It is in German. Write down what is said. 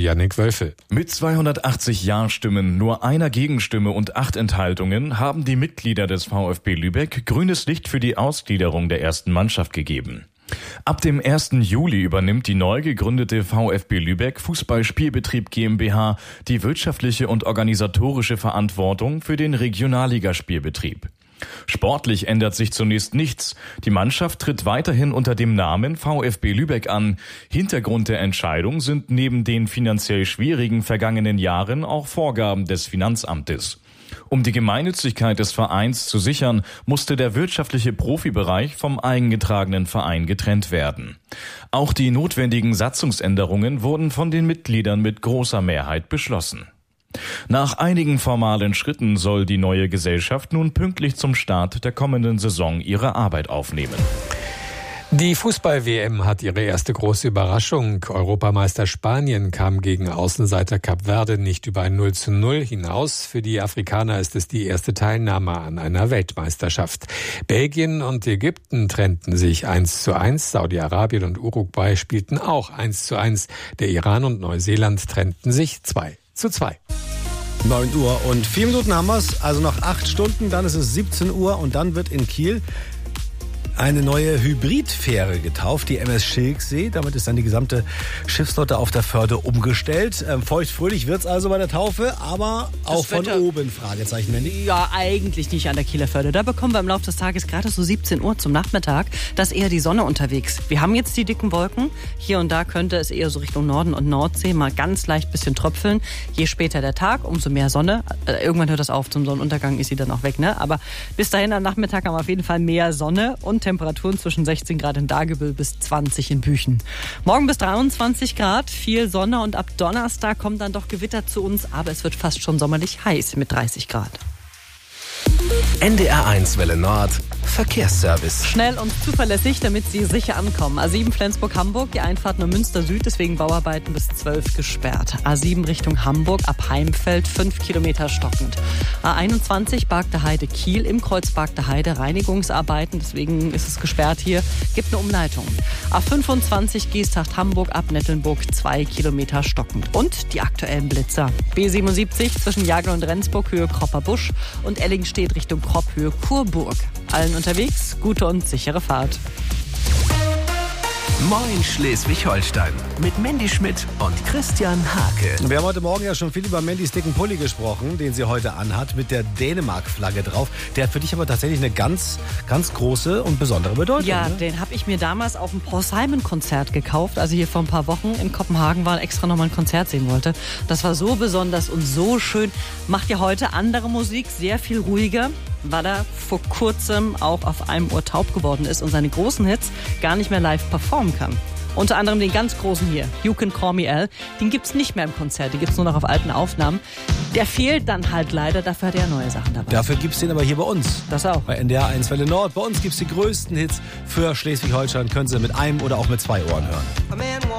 Yannick Wölfe. Mit 280 Ja-Stimmen, nur einer Gegenstimme und 8 Enthaltungen haben die Mitglieder des VfB Lübeck grünes Licht für die Ausgliederung der ersten Mannschaft gegeben. Ab dem 1. Juli übernimmt die neu gegründete VfB Lübeck Fußballspielbetrieb GmbH die wirtschaftliche und organisatorische Verantwortung für den Regionalligaspielbetrieb. Sportlich ändert sich zunächst nichts. Die Mannschaft tritt weiterhin unter dem Namen VfB Lübeck an. Hintergrund der Entscheidung sind neben den finanziell schwierigen vergangenen Jahren auch Vorgaben des Finanzamtes. Um die Gemeinnützigkeit des Vereins zu sichern, musste der wirtschaftliche Profibereich vom eigengetragenen Verein getrennt werden. Auch die notwendigen Satzungsänderungen wurden von den Mitgliedern mit großer Mehrheit beschlossen. Nach einigen formalen Schritten soll die neue Gesellschaft nun pünktlich zum Start der kommenden Saison ihre Arbeit aufnehmen. Die Fußball-WM hat ihre erste große Überraschung. Europameister Spanien kam gegen Außenseiter Kap Verde nicht über ein 0:0 hinaus. Für die Afrikaner ist es die erste Teilnahme an einer Weltmeisterschaft. Belgien und Ägypten trennten sich 1:1. Saudi-Arabien und Uruguay spielten auch 1:1. Der Iran und Neuseeland trennten sich 2:2. 9 Uhr und 4 Minuten haben wir es, also noch 8 Stunden, dann ist es 17 Uhr und dann wird in Kiel eine neue Hybridfähre getauft, die MS Schilksee. Damit ist dann die gesamte Schiffsflotte auf der Förde umgestellt. Feuchtfröhlich wird's also bei der Taufe, aber auch von oben, Fragezeichen, Mandy. Ja, eigentlich nicht an der Kieler Förde. Da bekommen wir im Laufe des Tages gerade so 17 Uhr zum Nachmittag, da ist eher die Sonne unterwegs. Wir haben jetzt die dicken Wolken. Hier und da könnte es eher so Richtung Norden und Nordsee mal ganz leicht bisschen tröpfeln. Je später der Tag, umso mehr Sonne. Irgendwann hört das auf, zum Sonnenuntergang ist sie dann auch weg, ne? Aber bis dahin am Nachmittag haben wir auf jeden Fall mehr Sonne und Temperaturen zwischen 16 Grad in Dagebüll bis 20 in Büchen. Morgen bis 23 Grad, viel Sonne und ab Donnerstag kommen dann doch Gewitter zu uns, aber es wird fast schon sommerlich heiß mit 30 Grad. NDR1 Welle Nord, Verkehrsservice. Schnell und zuverlässig, damit Sie sicher ankommen. A7 Flensburg-Hamburg, die Einfahrt nur Münster Süd, deswegen Bauarbeiten bis 12 gesperrt. A7 Richtung Hamburg, ab Heimfeld 5 Kilometer stockend. A21 Bargter Heide-Kiel, im Kreuz Bargter Heide Reinigungsarbeiten, deswegen ist es gesperrt hier, gibt eine Umleitung. A25 Geesthacht-Hamburg, ab Nettelnburg 2 Kilometer stockend. Und die aktuellen Blitzer. B77 zwischen Jagel und Rendsburg, Höhe Kropper-Busch und Ellingstedt Richtung Kropp, Höhe Kurburg. Allen unterwegs, gute und sichere Fahrt. Moin Schleswig-Holstein mit Mandy Schmidt und Christian Hake. Wir haben heute Morgen ja schon viel über Mandys dicken Pulli gesprochen, den sie heute anhat, mit der Dänemark-Flagge drauf. Der hat für dich aber tatsächlich eine ganz, ganz große und besondere Bedeutung. Ja, ne? Den habe ich mir damals auf dem Paul Simon-Konzert gekauft, also hier vor ein paar Wochen in Kopenhagen war, extra nochmal ein Konzert sehen wollte. Das war so besonders und so schön. Macht ja heute andere Musik, sehr viel ruhiger, weil er vor kurzem auch auf einem Ohr taub geworden ist und seine großen Hits gar nicht mehr live performen kann. Unter anderem den ganz großen hier, You Can Call Me Al, den gibt's nicht mehr im Konzert, den gibt's nur noch auf alten Aufnahmen. Der fehlt dann halt leider, dafür hat er neue Sachen dabei. Dafür gibt's den aber hier bei uns. Das auch. Bei NDR1 Welle Nord. Bei uns gibt's die größten Hits für Schleswig-Holstein. Können Sie mit einem oder auch mit 2 Ohren hören.